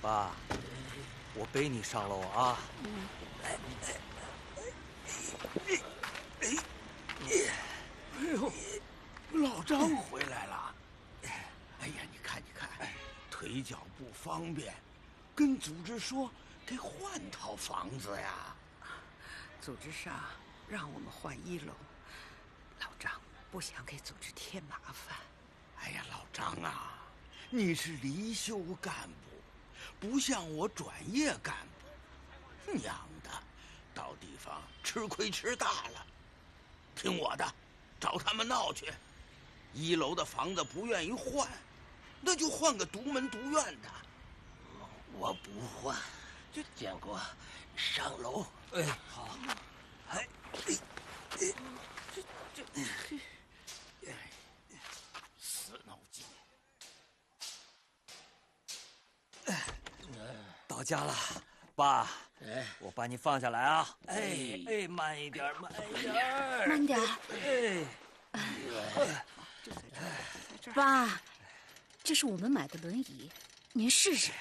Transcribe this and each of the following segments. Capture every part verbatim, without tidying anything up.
爸，我背你上楼啊。嗯。哎哎哎哎哎！ 哎呦，老张回来了。哎呀，你看你看，腿脚不方便，跟组织说给换套房子呀。 组织上让我们换一楼，老张不想给组织添麻烦。 哎呀，老张啊，你是离休干部，不像我转业干部。娘的，到地方吃亏吃大了。听我的，找他们闹去。一楼的房子不愿意换，那就换个独门独院的。 我不换，就建国上楼。 哎，好。哎，哎，哎， 这这，死脑筋。 到家了，爸。哎，我把你放下来啊！哎哎，慢一点，慢一点， 慢点。 哎， 就在这儿，在这儿。爸，这是我们买的轮椅，您试试。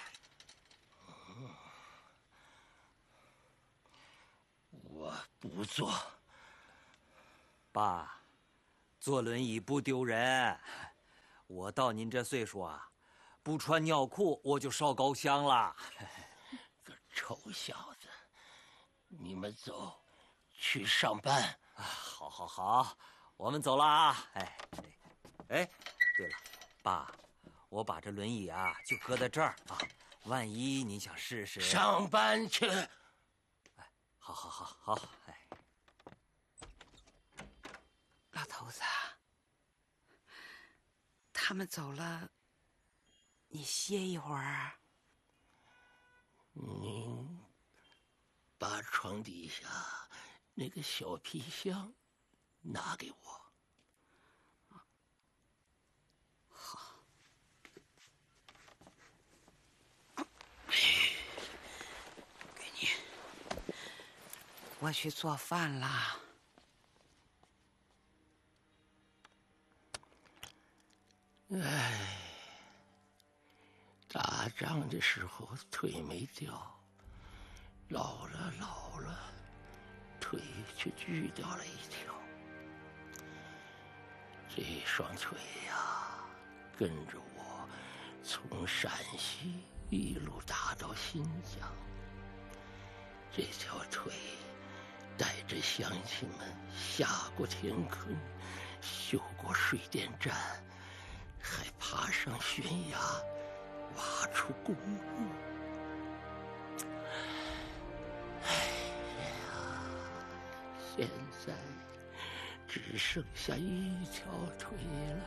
我不坐。 爸，坐轮椅不丢人。我到您这岁数啊，不穿尿裤我就烧高香了。 个臭小子，你们走，去上班。 啊，好，好，好，我们走了啊！哎，哎，对了，爸，我把这轮椅啊就搁在这儿啊，万一您想试试。 上班去。 哎，好，好，好，好，哎。 老头子，他们走了，你歇一会儿。 您把床底下那个小皮箱拿给我。 好。给你。我去做饭啦。 唉，打仗的时候腿没掉，老了老了，腿却锯掉了一条。这双腿呀，跟着我从陕西一路打到新疆。这条腿带着乡亲们下过田坑，修过水电站，还爬上悬崖，挖出公墓。哎呀，现在只剩下一条腿了。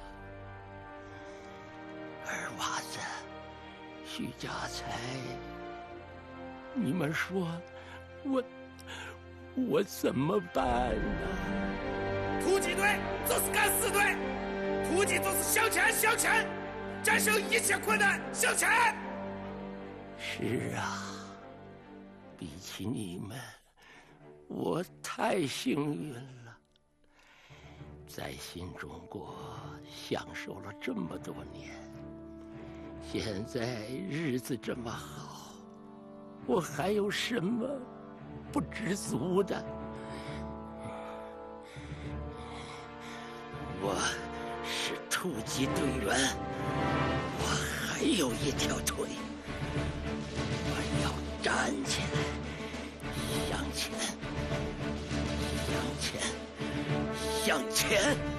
二娃子，徐家财，你们说我我怎么办呢？ 突击队就是敢死队，突击就是向前向前，战胜一切困难向前。 是啊，比起你们，我太幸运了，在新中国享受了这么多年，现在日子这么好，我还有什么不知足的？我是突击队员，我还有一条腿，我要站起来，向前，向前，向前。